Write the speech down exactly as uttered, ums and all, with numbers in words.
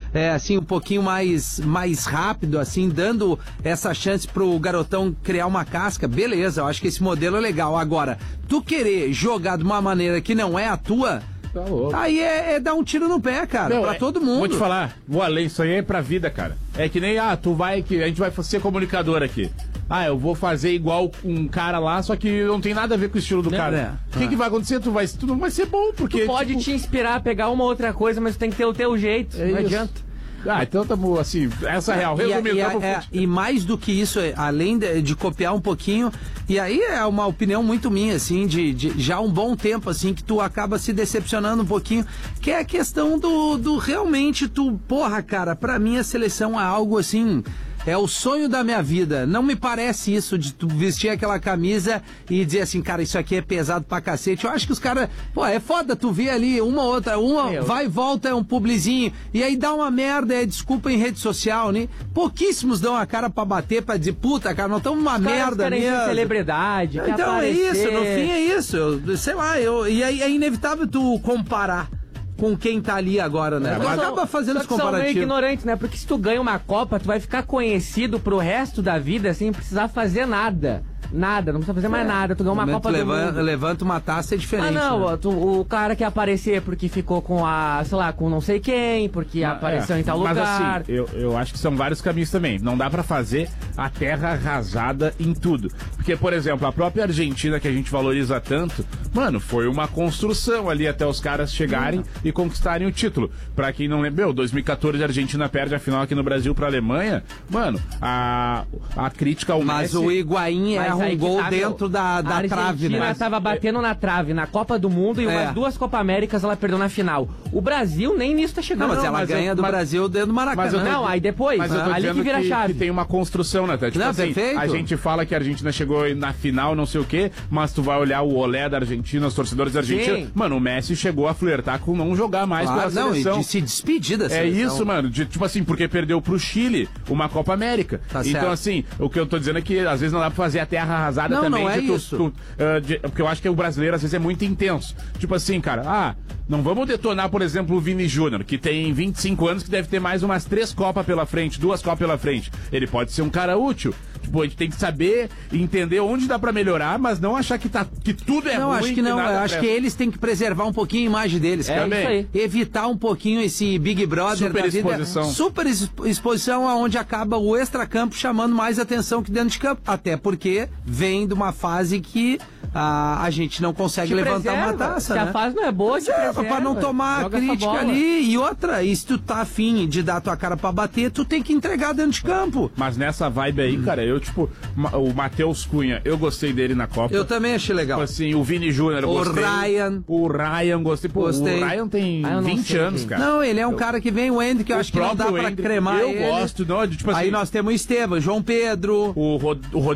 é, assim, um pouquinho mais, mais rápido, assim, dando essa chance pro garotão criar uma casca, beleza, eu acho que esse modelo é legal. Agora, tu querer jogar de uma maneira que não é a tua, tá louco. Aí é, é dar um tiro no pé, cara, Não, pra é, todo mundo. Vou te falar, vou além, isso aí é pra vida, cara. É que nem, ah, tu vai, que a gente vai ser comunicador aqui. Ah, eu vou fazer igual um cara lá, só que não tem nada a ver com o estilo do É, cara. é. O que, que vai acontecer? Tu, vai, tu não vai ser bom, porque... Tu pode tipo... te inspirar a pegar uma outra coisa, mas tu tem que ter o teu jeito, É não isso. adianta. Ah, então tamo assim, essa é real. E, Resumindo, e, tamo é, fute- e mais do que isso, é, além de, de copiar um pouquinho, e aí é uma opinião muito minha, assim, de, de já há um bom tempo, assim, que tu acaba se decepcionando um pouquinho, que é a questão do, do realmente tu, porra, cara, pra mim a seleção é algo assim... É o sonho da minha vida. Não me parece isso de tu vestir aquela camisa e dizer assim, cara, isso aqui é pesado pra cacete. Eu acho que os caras... Pô, é foda tu ver ali uma outra, uma Meu. vai e volta, é um publizinho, e aí dá uma merda, é desculpa em rede social, né? Pouquíssimos dão a cara pra bater, pra dizer, puta, cara, nós estamos uma Os caras merda querem ser mesmo. celebridade, quer Então é aparecer. isso, no fim é isso. Eu, sei lá, eu, e aí é inevitável tu comparar com quem tá ali agora, né? É, Tu mas- acaba fazendo Só os que são meio comparativos. ignorantes, né? Porque se tu ganha uma Copa, tu vai ficar conhecido pro resto da vida sem precisar fazer nada. Nada, não precisa fazer mais nada. Tu ganhou uma No Copa momento do levanta, Mundo. levanta uma taça é diferente. Ah, não, né? ó, tu- o cara quer aparecer porque ficou com a, sei lá, com não sei quem, porque apareceu É, em tal mas lugar. assim, eu, eu acho que são vários caminhos também. Não dá pra fazer a terra arrasada em tudo. Porque, por exemplo, a própria Argentina, que a gente valoriza tanto, mano, foi uma construção ali até os caras chegarem e conquistarem o título. Pra quem não lembra, dois mil e catorze a Argentina perde a final aqui no Brasil pra Alemanha. Mano, a, a crítica ao Mas Messi... o Higuaín Mas erra aí um que gol tá, meu, dentro da, da a trave, né? Argentina tava batendo na trave na Copa do Mundo e É. umas duas Copa Américas ela perdeu na final. O Brasil nem nisso tá chegando. Não, mas ela mas ganha eu- do mas- Brasil dentro do Maracanã. Mas eu tô- Não, aí depois, Mas eu tô ali dizendo que vira a que, chave. que tem uma construção, né? Tipo Não, assim, perfeito. a gente fala que a Argentina chegou na final, não sei o quê, mas tu vai olhar o olé da Argentina, os torcedores da Argentina. Sim. Mano, o Messi chegou a flertar com não jogar mais Claro, pela não, e seleção. de se despedir da É seleção. isso, mano. De, tipo assim, porque perdeu pro Chile uma Copa América. Tá então, certo. assim, o que eu tô dizendo é que às vezes não dá pra fazer a terra arrasada Não, também. não é de tu- isso. tu, ah, de- porque eu acho que o brasileiro às vezes é muito intenso. Tipo assim, cara, ah, não vamos detonar, por exemplo, o Vini Júnior, que tem vinte e cinco anos, que deve ter mais umas três Copas pela frente, duas Copas pela frente. Ele pode ser um cara útil. Tipo, a gente tem que saber e entender onde dá pra melhorar, mas não achar que, tá, que tudo é Não, ruim. acho que não. nada Eu acho presta. que eles têm que preservar um pouquinho a imagem deles. É cara. isso aí. Evitar um pouquinho esse Big Brother Super da vida. exposição. Super ex- exposição aonde acaba o extracampo chamando mais atenção que dentro de campo. Até porque vem de uma fase que a, a gente não consegue Te levantar preserva. uma taça, Se né? a fase não é boa, te Preserva, preserva. pra não tomar Joga essa crítica bola. ali. E outra, e se tu tá afim de dar tua cara pra bater, tu tem que entregar dentro de campo. Mas nessa vibe aí, cara, eu, tipo, ma- o Matheus Cunha, eu gostei dele na Copa. Eu também achei legal. Tipo assim, o Vini Júnior, eu O gostei. Ryan. O Ryan, gostei. Pô, Gostei. o Ryan tem Ah, eu não vinte sei anos, quem. cara. Não, ele é um cara que vem, o Andy, que eu O acho que não dá próprio pra Hendrick, cremar eu ele. gosto, não, de, tipo assim... Aí nós temos o Esteban, João Pedro. O, Rod, o